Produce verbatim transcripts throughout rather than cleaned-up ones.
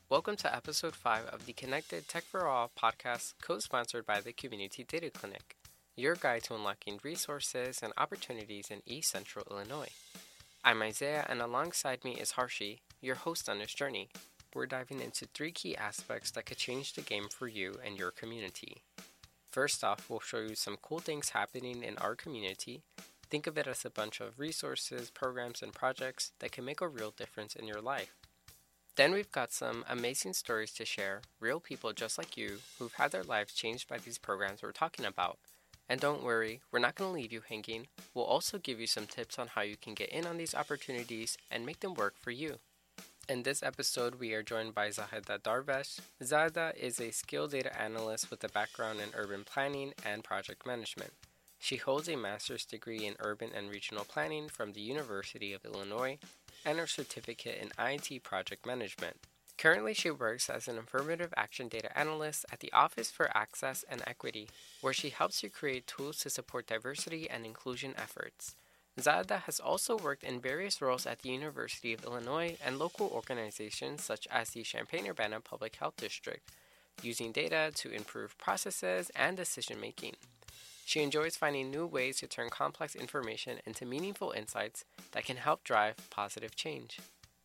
Welcome to episode five of the Connected Tech for All podcast, co-sponsored by the Community Data Clinic, your guide to unlocking resources and opportunities in East Central Illinois. I'm Isaiah, and alongside me is Harshi, your host on this journey. We're diving into three key aspects that could change the game for you and your community. First off, we'll show you some cool things happening in our community. Think of it as a bunch of resources, programs, and projects that can make a real difference in your life. Then we've got some amazing stories to share, real people just like you who've had their lives changed by these programs we're talking about. And don't worry, we're not going to leave you hanging. We'll also give you some tips on how you can get in on these opportunities and make them work for you. In this episode, we are joined by Zahida Darvesh. Zahida is a skilled data analyst with a background in urban planning and project management. She holds a master's degree in urban and regional planning from the University of Illinois and a certificate in I T project management. Currently, she works as an affirmative action data analyst at the Office for Access and Equity, where she helps you create tools to support diversity and inclusion efforts. Zahida has also worked in various roles at the University of Illinois and local organizations such as the Champaign-Urbana Public Health District, using data to improve processes and decision-making. She enjoys finding new ways to turn complex information into meaningful insights that can help drive positive change.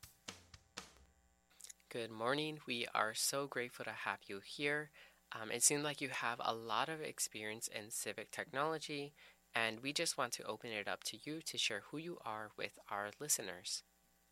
Good morning. We are so grateful to have you here. Um, it seems like you have a lot of experience in civic technology, and we just want to open it up to you to share who you are with our listeners.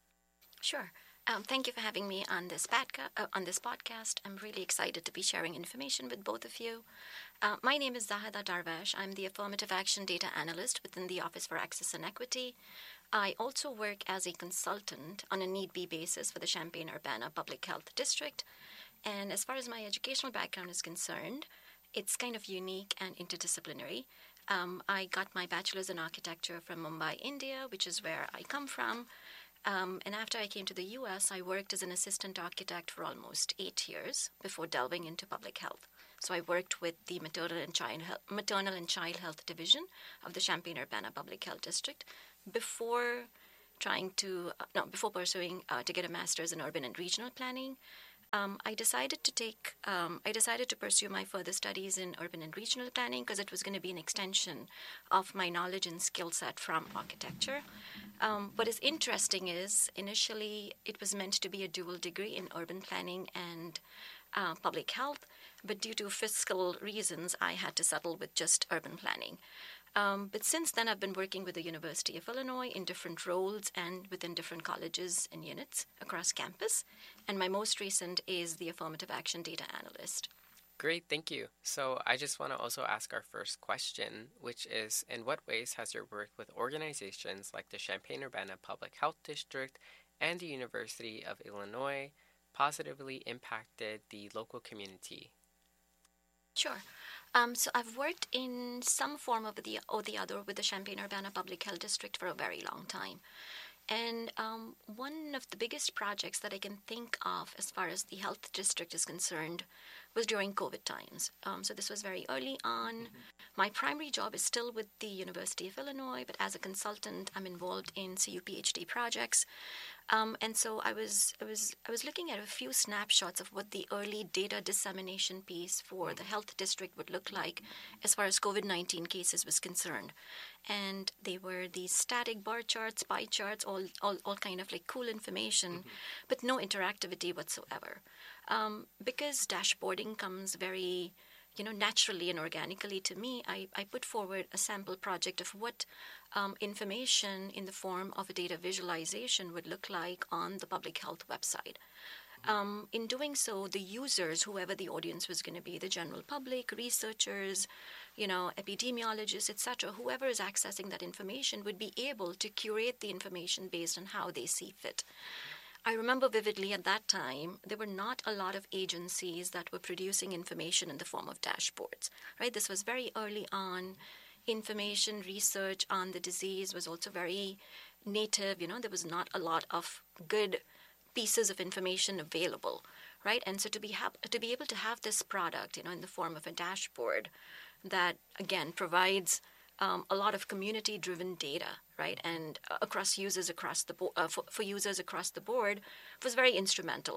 Sure. Um, thank you for having me on this, podca- uh, on this podcast. I'm really excited to be sharing information with both of you. Uh, my name is Zahida Darvesh. I'm the Affirmative Action Data Analyst within the Office for Access and Equity. I also work as a consultant on a need-be basis for the Champaign-Urbana Public Health District. And as far as my educational background is concerned, it's kind of unique and interdisciplinary. Um, I got my bachelor's in architecture from Mumbai, India, which is where I come from. Um, and after I came to the U S, I worked as an assistant architect for almost eight years before delving into public health. So I worked with the maternal and child health, maternal and child health division of the Champaign-Urbana Public Health District before trying to uh, no before pursuing uh, to get a master's in urban and regional planning. Um, I decided to take um, I decided to pursue my further studies in urban and regional planning because it was going to be an extension of my knowledge and skill set from architecture. Um, what is interesting is initially it was meant to be a dual degree in urban planning and uh, public health, but due to fiscal reasons, I had to settle with just urban planning. Um, but since then, I've been working with the University of Illinois in different roles and within different colleges and units across campus. And my most recent is the Affirmative Action Data Analyst. Great, thank you. So I just want to also ask our first question, which is, in what ways has your work with organizations like the Champaign-Urbana Public Health District and the University of Illinois positively impacted the local community? Sure. Um, so I've worked in some form of the or the other with the Champaign-Urbana Public Health District for a very long time. And um, one of the biggest projects that I can think of as far as the health district is concerned was during COVID times. Um, so this was very early on. Mm-hmm. My primary job is still with the University of Illinois, but as a consultant, I'm involved in C U PhD projects. Um, and so I was, I was, I was looking at a few snapshots of what the early data dissemination piece for the health district would look like as far as COVID nineteen cases was concerned. And they were these static bar charts, pie charts, all, all, all kind of like cool information, mm-hmm. but no interactivity whatsoever. Um, because dashboarding comes very, you know, naturally and organically to me, I, I put forward a sample project of what um, information in the form of a data visualization would look like on the public health website. Um, in doing so, the users, whoever the audience was going to be, the general public, researchers, you know, epidemiologists, et cetera, whoever is accessing that information would be able to curate the information based on how they see fit. I remember vividly at that time, there were not a lot of agencies that were producing information in the form of dashboards, right? This was very early on. Information research on the disease was also very native. You know, there was not a lot of good pieces of information available, right? And so to be ha- to be able to have this product, you know, in the form of a dashboard that, again, provides um, a lot of community-driven data, right, and uh, across users across the bo- uh, for, for users across the board was very instrumental.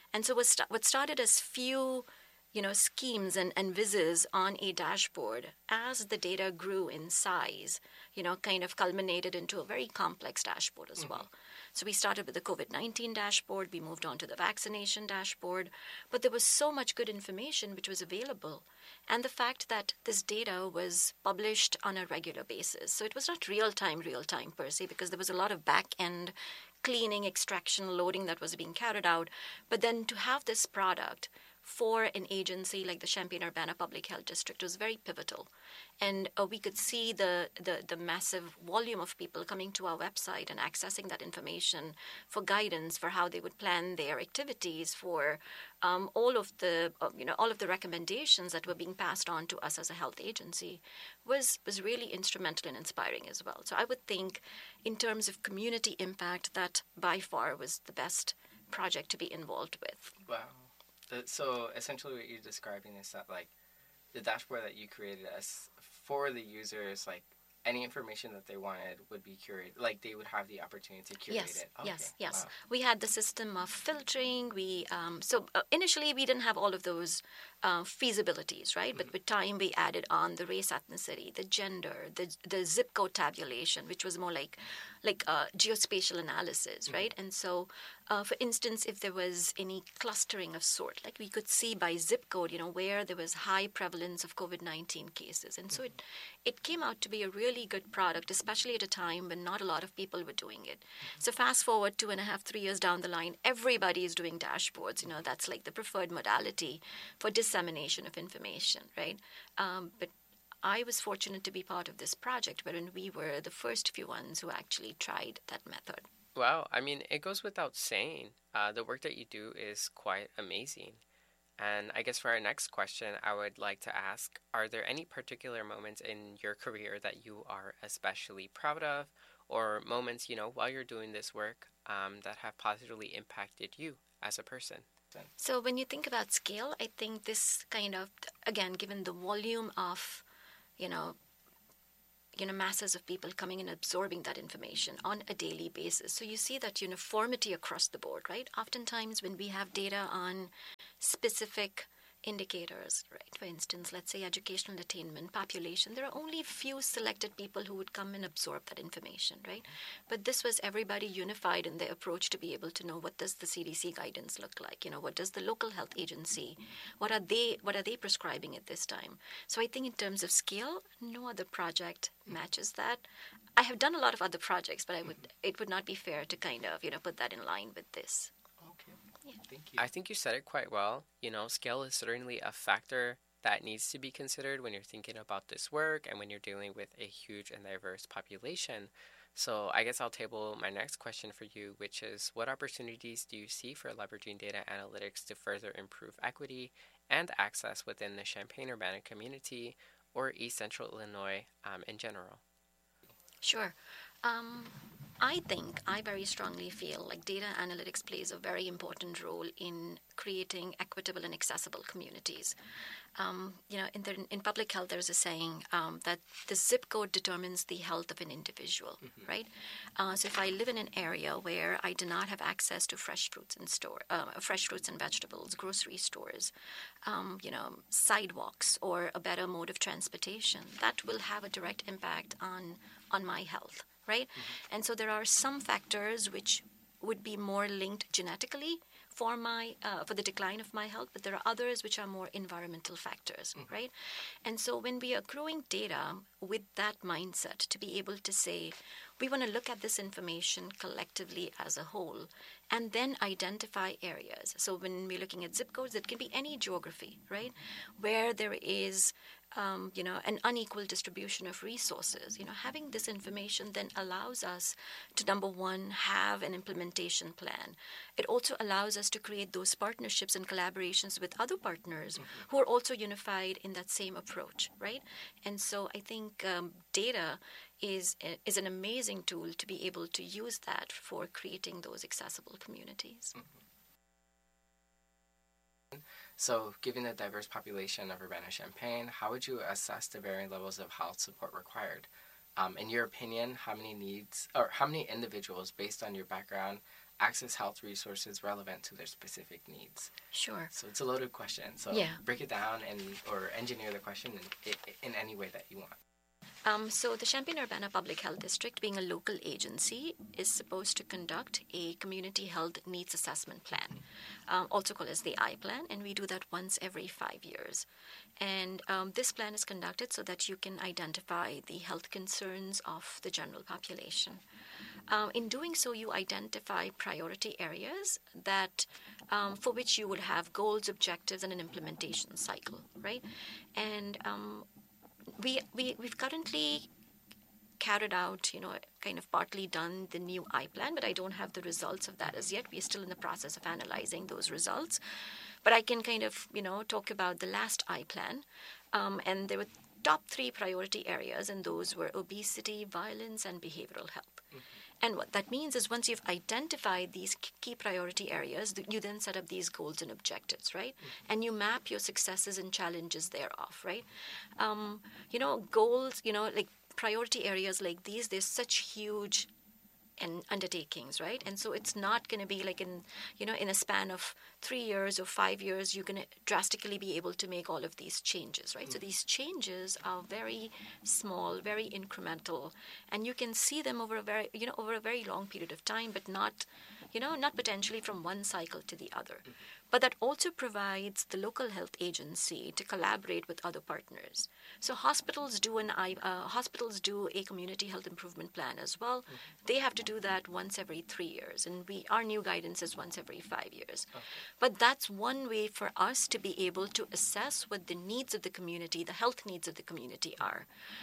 And so what, st- what started as few you know, schemes and, and vizzes on a dashboard, as the data grew in size, you know, kind of culminated into a very complex dashboard as mm-hmm. well. So we started with the COVID nineteen dashboard, we moved on to the vaccination dashboard, but there was so much good information which was available. And the fact that this data was published on a regular basis. So it was not real-time, real-time per se, because there was a lot of back-end cleaning, extraction, loading that was being carried out. But then to have this product for an agency like the Champaign-Urbana Public Health District was very pivotal. And uh, we could see the, the, the massive volume of people coming to our website and accessing that information for guidance for how they would plan their activities, for um, all of the uh, you know all of the recommendations that were being passed on to us as a health agency was was really instrumental and inspiring as well. So I would think, in terms of community impact, that by far was the best project to be involved with. Wow. So essentially what you're describing is that, like, the dashboard that you created as for the users, like, any information that they wanted would be curated. Like, they would have the opportunity to curate yes, it. Okay. Yes, yes. Wow. We had the system of filtering. We um, So uh, initially we didn't have all of those uh, feasibilities, right? Mm-hmm. But with time we added on the race, ethnicity, the gender, the the zip code tabulation, which was more like like uh, geospatial analysis, mm-hmm. right? And so, uh, for instance, if there was any clustering of sort, like we could see by zip code, you know, where there was high prevalence of COVID nineteen cases. And so mm-hmm. it, it came out to be a really good product, especially at a time when not a lot of people were doing it. Mm-hmm. So fast forward two and a half, three years down the line, everybody is doing dashboards. You know, that's like the preferred modality for dissemination of information, right? Um, but I was fortunate to be part of this project wherein we were the first few ones who actually tried that method. Wow. I mean, it goes without saying. Uh, the work that you do is quite amazing. And I guess for our next question, I would like to ask, are there any particular moments in your career that you are especially proud of, or moments, you know, while you're doing this work um, that have positively impacted you as a person? So when you think about scale, I think this kind of, again, given the volume of, you know, you know, masses of people coming and absorbing that information on a daily basis. So you see that uniformity across the board, right? Oftentimes when we have data on specific indicators, right? For instance, let's say educational attainment, population, there are only few selected people who would come and absorb that information, right? But this was everybody unified in their approach to be able to know, what does the C D C guidance look like? You know, what does the local health agency, what are they, what are they prescribing at this time? So I think in terms of scale, no other project matches that. I have done a lot of other projects, but I would, it would not be fair to kind of, you know, put that in line with this. Thank you. I think you said it quite well. You know, scale is certainly a factor that needs to be considered when you're thinking about this work and when you're dealing with a huge and diverse population. So I guess I'll table my next question for you, which is, what opportunities do you see for leveraging data analytics to further improve equity and access within the Champaign-Urbana community or East Central Illinois um, in general? Sure. Um, I think, I very strongly feel like data analytics plays a very important role in creating equitable and accessible communities. Um, you know, in, the, in public health, there's a saying um, that the zip code determines the health of an individual, mm-hmm. right? Uh, so if I live in an area where I do not have access to fresh fruits and store, uh, fresh fruits and vegetables, grocery stores, um, you know, sidewalks, or a better mode of transportation, that will have a direct impact on on my health, right? Mm-hmm. And so there are some factors which would be more linked genetically for my uh, for the decline of my health, but there are others which are more environmental factors, mm-hmm. right? And so when we are accruing data with that mindset, to be able to say, we want to look at this information collectively as a whole and then identify areas. So when we're looking at zip codes, it can be any geography, right, where there is Um, you know, an unequal distribution of resources. You know, having this information then allows us to, number one, have an implementation plan. It also allows us to create those partnerships and collaborations with other partners mm-hmm. who are also unified in that same approach, right? And so I think um, data is is an amazing tool to be able to use that for creating those accessible communities. Mm-hmm. So, given the diverse population of Urbana-Champaign, how would you assess the varying levels of health support required? Um, in your opinion, how many needs or how many individuals, based on your background, access health resources relevant to their specific needs? Sure. So it's a loaded question. So Yeah. break it down and or engineer the question in, in any way that you want. Um, so the Champaign-Urbana Public Health District, being a local agency, is supposed to conduct a community health needs assessment plan, um, also called as the I plan, and we do that once every five years. And um, this plan is conducted so that you can identify the health concerns of the general population. Um, in doing so, you identify priority areas that um, for which you would have goals, objectives, and an implementation cycle, right? And um, we we we've currently carried out, you know, kind of partly done the new I plan, but I don't have the results of that as yet. We're still in the process of analyzing those results. But I can kind of, you know, talk about the last I plan, um, and there were top three priority areas, and those were obesity, violence, and behavioral health. Mm-hmm. And what that means is once you've identified these key priority areas, you then set up these goals and objectives, right? Mm-hmm. And you map your successes and challenges thereof, right? Um, you know, goals, you know, like priority areas like these, there's such huge and undertakings, right? And so it's not going to be like in, you know, in a span of three years or five years, you're going to drastically be able to make all of these changes, right? Mm. So these changes are very small, very incremental, and you can see them over a very, you know, over a very long period of time, but not, you know, not potentially from one cycle to the other. Mm. But that also provides the local health agency to collaborate with other partners. So hospitals do an uh, hospitals do a community health improvement plan as well. Mm-hmm. They have to do that once every three years, and we our new guidance is once every five years. Okay. But that's one way for us to be able to assess what the needs of the community, the health needs of the community are.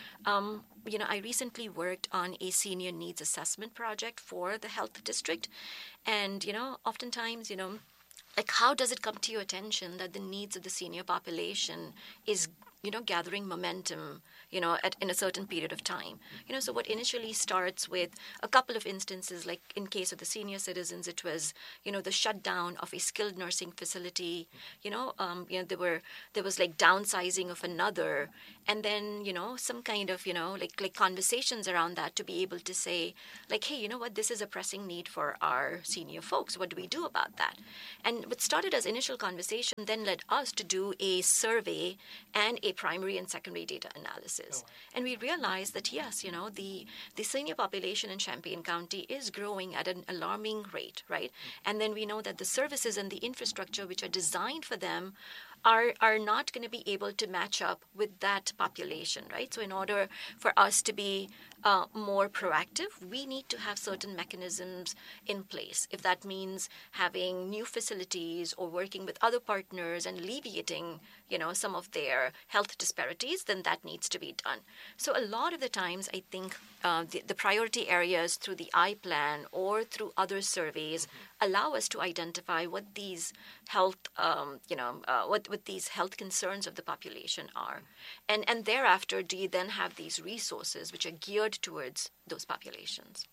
Um, you know, I recently worked on a senior needs assessment project for the health district, and you know, oftentimes, you know. Like, how does it come to your attention that the needs of the senior population is, you know, gathering momentum, you know, at in a certain period of time? You know, so what initially starts with a couple of instances, like in case of the senior citizens, it was, you know, the shutdown of a skilled nursing facility. You know, um, you know, there were there was like downsizing of another, and then you know some kind of you know like like conversations around that to be able to say like, hey, you know what, this is a pressing need for our senior folks. What do we do about that? And what started as initial conversation then led us to do a survey and a primary and secondary data analysis. Oh, wow. And we realized that, yes, you know, the, the senior population in Champaign County is growing at an alarming rate, right? Mm-hmm. And then we know that the services and the infrastructure which are designed for them are are not going to be able to match up with that population, right? So in order for us to be uh, more proactive, we need to have certain mechanisms in place. If that means having new facilities or working with other partners and alleviating, you know, some of their health disparities, then that needs to be done. So a lot of the times, I think uh, the, the priority areas through the I plan or through other surveys mm-hmm. allow us to identify what these health, um, you know, uh, what what these health concerns of the population are, and and thereafter, do you then have these resources which are geared towards those populations?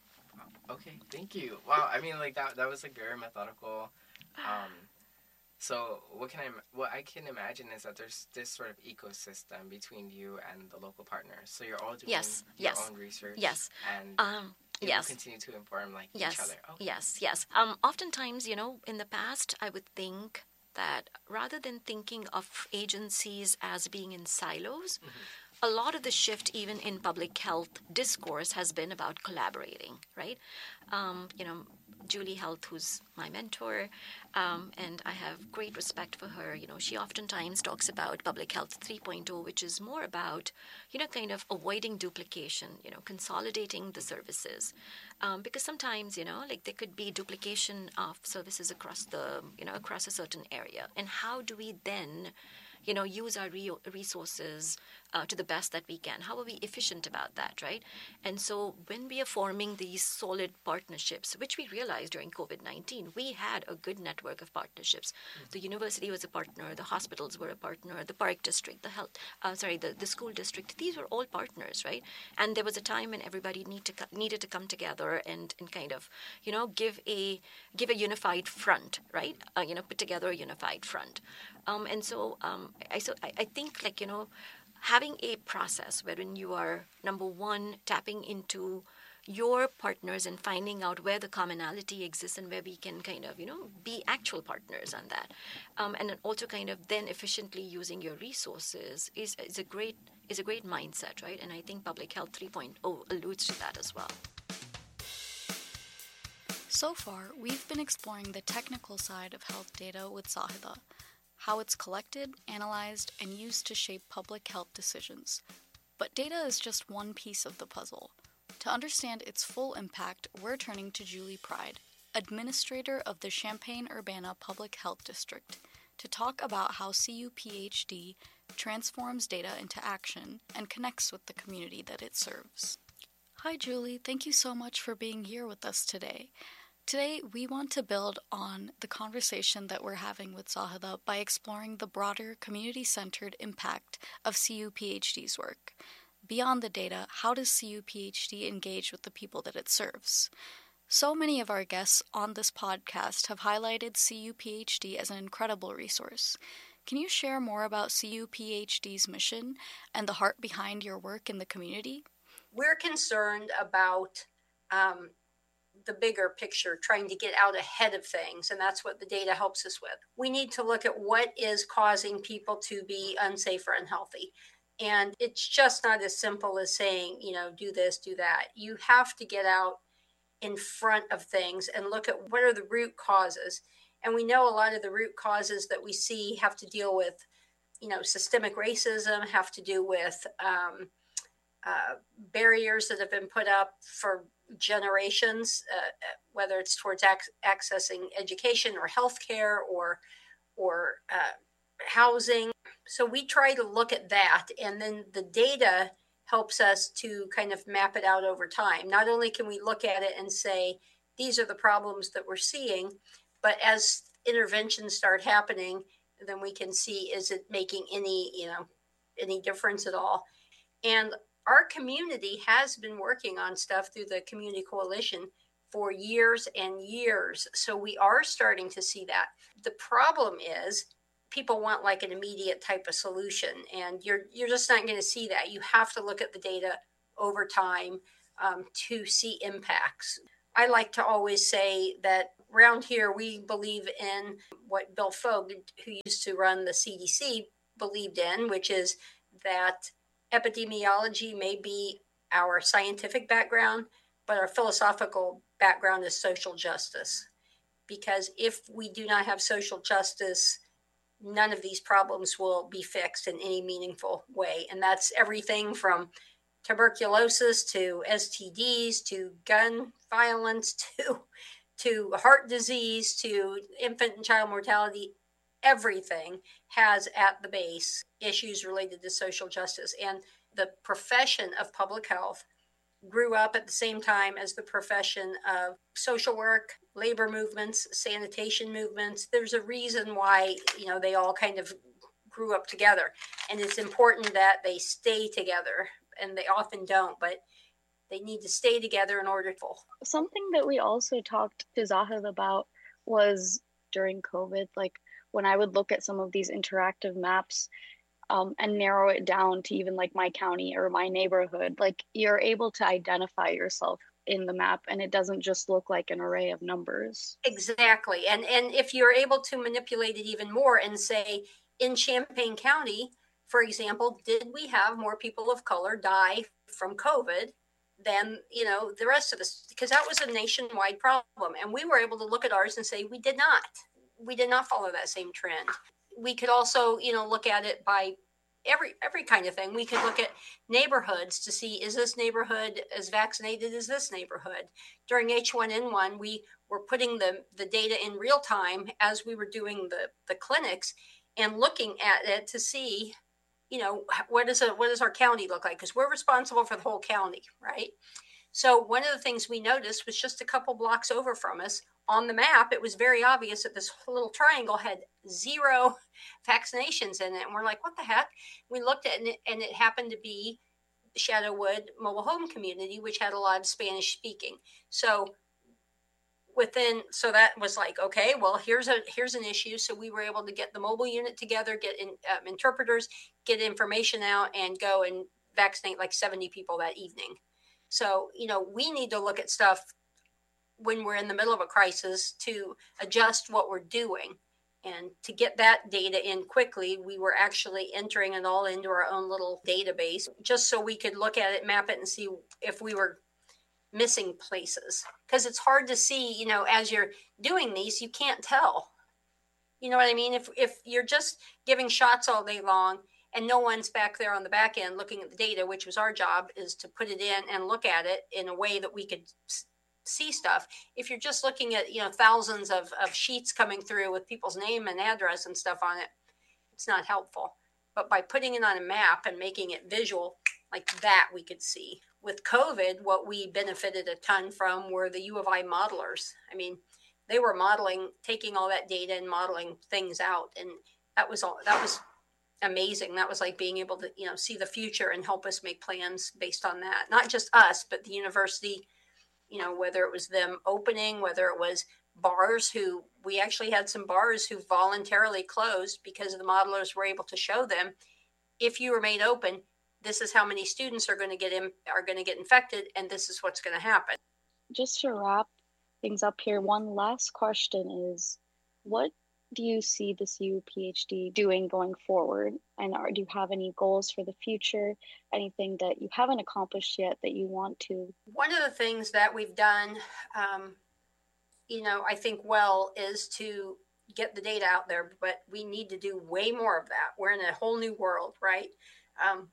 Okay, thank you. Wow, I mean, like that that was like very methodical. Um, so what can I what I can imagine is that there's this sort of ecosystem between you and the local partners. So you're all doing yes, your yes. own research. Yes. And um, you yes. continue to inform like yes. each other. Okay. Yes, yes. Um, oftentimes, you know, in the past, I would think that rather than thinking of agencies as being in silos, mm-hmm. a lot of the shift even in public health discourse has been about collaborating, right? Um, you know, Julie Health, who's my mentor, um, and I have great respect for her. You know, she oftentimes talks about Public Health three point oh, which is more about, you know, kind of avoiding duplication, you know, consolidating the services. Um, because sometimes, you know, like there could be duplication of services across the, you know, across a certain area. And how do we then, you know, use our re- resources uh, to the best that we can? How are we efficient about that, right? And so when we are forming these solid partnerships, which we realized during covid nineteen, we had a good network of partnerships. Mm-hmm. The university was a partner, the hospitals were a partner, the park district, the health, uh, sorry, the, the school district, these were all partners, right? And there was a time when everybody need to co- needed to come together and, and kind of, you know, give a give a unified front, right? Uh, you know, put together a unified front. Um, and so um, I, so I, I think, like, you know, having a process wherein you are, number one, tapping into, your partners and finding out where the commonality exists and where we can kind of, you know, be actual partners on that. Um, and then also kind of then efficiently using your resources is, is a great is a great mindset, right? And I think Public Health 3.0 alludes to that as well. So far, we've been exploring the technical side of health data with Zahida, how it's collected, analyzed, and used to shape public health decisions. But data is just one piece of the puzzle. To understand its full impact, we're turning to Julie Pride, administrator of the Champaign-Urbana Public Health District, to talk about how C U P H D transforms data into action and connects with the community that it serves. Hi, Julie. Thank you so much for being here with us today. Today, we want to build on the conversation that we're having with Zahida by exploring the broader community-centered impact of C U P H D's work. Beyond the data, how does C U P H D engage with the people that it serves? So many of our guests on this podcast have highlighted C U P H D as an incredible resource. Can you share more about C U P H D's mission and the heart behind your work in the community? We're concerned about um, the bigger picture, trying to get out ahead of things, and that's what the data helps us with. We need to look at what is causing people to be unsafe or unhealthy. And it's just not as simple as saying, you know, do this, do that. You have to get out in front of things and look at what are the root causes. And we know a lot of the root causes that we see have to deal with, you know, systemic racism, have to do with um, uh, barriers that have been put up for generations, uh, whether it's towards ac- accessing education or healthcare or or uh, housing. So we try to look at that, and then the data helps us to kind of map it out over time. Not only can we look at it and say, these are the problems that we're seeing, but as interventions start happening, then we can see, is it making any, you know, any difference at all? And our community has been working on stuff through the Community Coalition for years and years. So we are starting to see that. The problem is people want like an immediate type of solution, and you're you're just not going to see that. You have to look at the data over time um, to see impacts. I like to always say that around here we believe in what Bill Fogue, who used to run the C D C, believed in, which is that epidemiology may be our scientific background, but our philosophical background is social justice. Because if we do not have social justice, none of these problems will be fixed in any meaningful way. And that's everything from tuberculosis to S T Ds to gun violence to, to heart disease to infant and child mortality. Everything has at the base issues related to social justice. And the profession of public health grew up at the same time as the profession of social work, labor movements, sanitation movements. There's a reason why, you know, they all kind of grew up together. And it's important that they stay together. And they often don't, but they need to stay together in order to. Something that we also talked to Zahid about was during COVID, like when I would look at some of these interactive maps um, and narrow it down to even like my county or my neighborhood, like you're able to identify yourself in the map and it doesn't just look like an array of numbers. Exactly. And and if you're able to manipulate it even more and say, in Champaign County, for example, did we have more people of color die from COVID than, you know, the rest of us? Because that was a nationwide problem. And we were able to look at ours and say, we did not. We did not follow that same trend. We could also, you know, look at it by every every kind of thing. We could look at neighborhoods to see, is this neighborhood as vaccinated as this neighborhood? During H one N one, we were putting the, the data in real time as we were doing the, the clinics and looking at it to see, you know, what does a, what does our county look like? Because we're responsible for the whole county, right? So one of the things we noticed was just a couple blocks over from us on the map, it was very obvious that this little triangle had zero vaccinations in it. And we're like, what the heck? We looked at it and it happened to be Shadowwood Mobile Home Community, which had a lot of Spanish speaking. So within, so that was like, okay, well, here's a, here's an issue. So we were able to get the mobile unit together, get in, um, interpreters, get information out and go and vaccinate like seventy people that evening. So, you know, we need to look at stuff when we're in the middle of a crisis to adjust what we're doing. And to get that data in quickly, we were actually entering it all into our own little database just so we could look at it, map it, and see if we were missing places. Because it's hard to see, you know, as you're doing these, you can't tell. You know what I mean? If if you're just giving shots all day long and no one's back there on the back end looking at the data, which was our job, is to put it in and look at it in a way that we could see stuff. If you're just looking at, you know, thousands of, of sheets coming through with people's name and address and stuff on it, it's not helpful. But by putting it on a map and making it visual like that, we could see. With COVID, what we benefited a ton from were the U of I modelers. I mean, they were modeling, taking all that data and modeling things out. And that was all, that was amazing. That was like being able to, you know, see the future and help us make plans based on that. Not just us, but the university, you know, whether it was them opening, whether it was bars who, we actually had some bars who voluntarily closed because the modelers were able to show them, if you were made open, this is how many students are going to get in, are going to get infected, and this is what's going to happen. Just to wrap things up here, one last question is, what do you see the C U PhD doing going forward? And are, do you have any goals for the future? Anything that you haven't accomplished yet that you want to? One of the things that we've done, um, you know, I think well, is to get the data out there, but we need to do way more of that. We're in a whole new world, right? Um,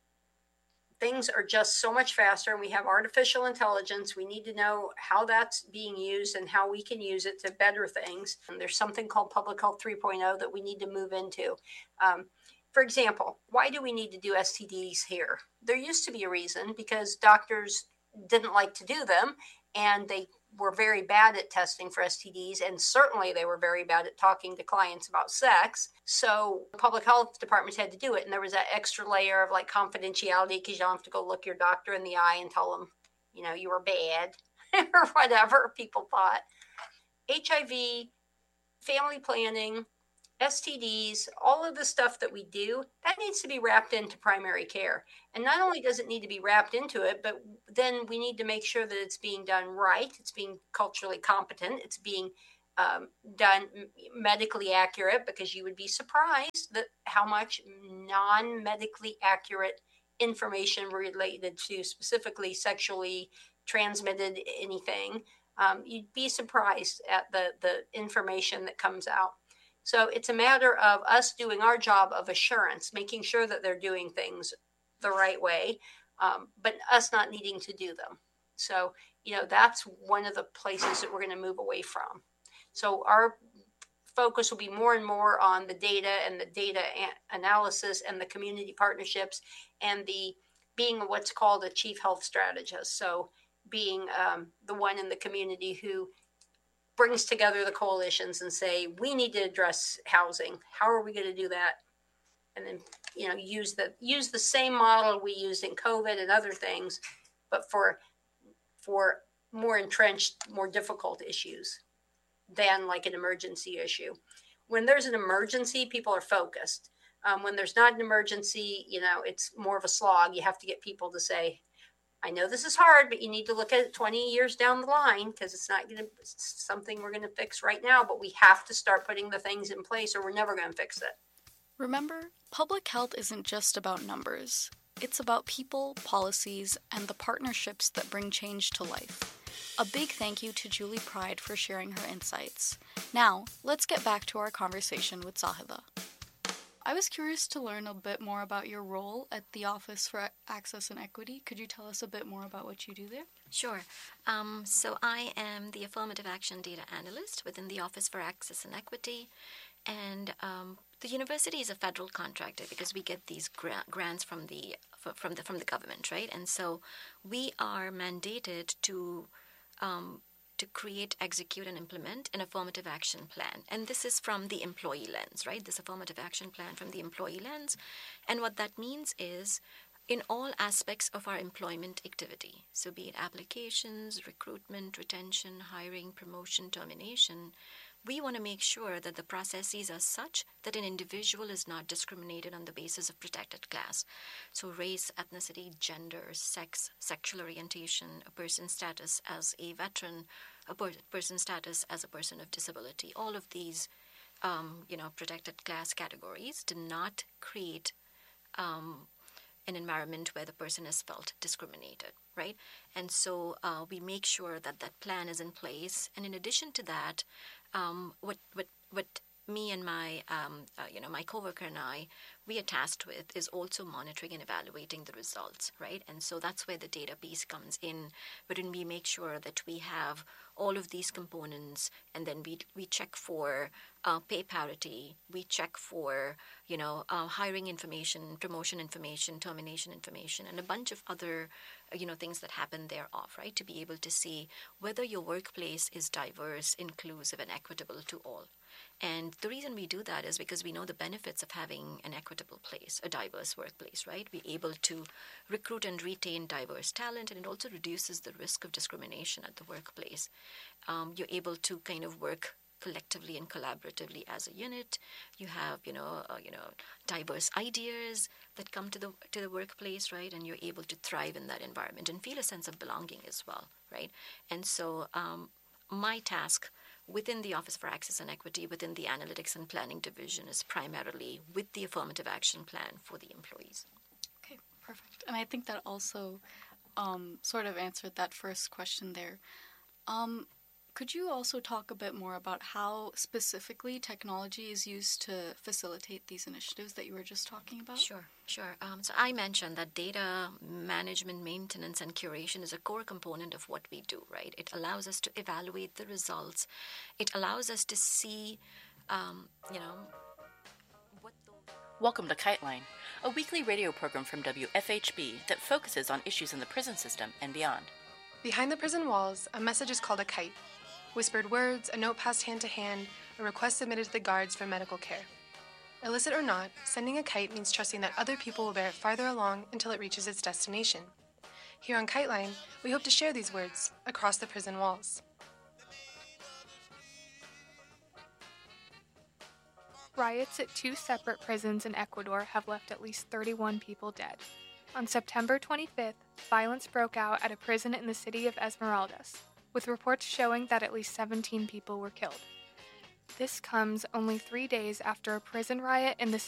things are just so much faster, and we have artificial intelligence. We need to know how that's being used and how we can use it to better things. And there's something called Public Health three point oh that we need to move into. Um, for example, why do we need to do S T Ds here? There used to be a reason, because doctors didn't like to do them, and they were very bad at testing for S T Ds, and certainly they were very bad at talking to clients about sex. So public health departments had to do it, and there was that extra layer of like confidentiality, because you don't have to go look your doctor in the eye and tell them, you know, you were bad or whatever people thought. H I V, family planning, S T Ds, all of the stuff that we do, that needs to be wrapped into primary care. And not only does it need to be wrapped into it, but then we need to make sure that it's being done right. It's being culturally competent. It's being um, done medically accurate, because you would be surprised that how much non-medically accurate information related to specifically sexually transmitted anything. Um, you'd be surprised at the, the information that comes out. So it's a matter of us doing our job of assurance, making sure that they're doing things the right way, um, but us not needing to do them. So, you know, that's one of the places that we're going to move away from. So our focus will be more and more on the data and the data analysis and the community partnerships and the being what's called a chief health strategist. So being um, the one in the community who brings together the coalitions and say, we need to address housing. How are we going to do that? And then, you know, use the use the same model we used in COVID and other things, but for for more entrenched, more difficult issues than like an emergency issue. When there's an emergency, people are focused. Um, when there's not an emergency, you know, it's more of a slog. You have to get people to say, I know this is hard, but you need to look at it twenty years down the line, because it's not going to something we're going to fix right now, but we have to start putting the things in place or we're never going to fix it. Remember, public health isn't just about numbers. It's about people, policies, and the partnerships that bring change to life. A big thank you to Julie Pride for sharing her insights. Now, let's get back to our conversation with Zahida. I was curious to learn a bit more about your role at the Office for Access and Equity. Could you tell us a bit more about what you do there? Sure. Um, so I am the Affirmative Action Data Analyst within the Office for Access and Equity. And um, the university is a federal contractor because we get these gra- grants from the from the from the government, right? And so we are mandated to um, to create, execute, and implement an affirmative action plan. And this is from the employee lens, right? This affirmative action plan from the employee lens. And what that means is in all aspects of our employment activity, so be it applications, recruitment, retention, hiring, promotion, termination, we want to make sure that the processes are such that an individual is not discriminated on the basis of protected class. So race, ethnicity, gender, sex, sexual orientation, a person's status as a veteran, a per- person's status as a person of disability, all of these um, you know, protected class categories do not create um, an environment where the person is felt discriminated, right? And so uh, we make sure that that plan is in place. And in addition to that, um, what what what me and my um, uh, you know my coworker and I we are tasked with is also monitoring and evaluating the results, right? And so that's where the data piece comes in, wherein we make sure that we have all of these components, and then we we check for uh, pay parity, we check for you know uh, hiring information, promotion information, termination information, and a bunch of other uh, you know things that happen thereof, right? To be able to see whether your workplace is diverse, inclusive, and equitable to all. And the reason we do that is because we know the benefits of having an equitable place, a diverse workplace, right? We're able to recruit and retain diverse talent, and it also reduces the risk of discrimination at the workplace. Um, you're able to kind of work collectively and collaboratively as a unit. You have, you know, uh, you know, diverse ideas that come to the to the workplace, right? And you're able to thrive in that environment and feel a sense of belonging as well, right? And so, um, my task within the Office for Access and Equity, within the Analytics and Planning Division, is primarily with the affirmative action plan for the employees. Okay, perfect. And I think that also um, sort of answered that first question there. Um, could you also talk a bit more about how specifically technology is used to facilitate these initiatives that you were just talking about? Sure, sure. Um, so I mentioned that data management, maintenance, and curation is a core component of what we do, right? It allows us to evaluate the results. It allows us to see, um, you know, what the... Welcome to KiteLine, a weekly radio program from W F H B that focuses on issues in the prison system and beyond. Behind the prison walls, a message is called a kite. Whispered words, a note passed hand to hand, a request submitted to the guards for medical care. Illicit or not, sending a kite means trusting that other people will bear it farther along until it reaches its destination. Here on KiteLine, we hope to share these words across the prison walls. Riots at two separate prisons in Ecuador have left at least thirty-one people dead. On September twenty-fifth, violence broke out at a prison in the city of Esmeraldas, with reports showing that at least seventeen people were killed. This comes only three days after a prison riot in the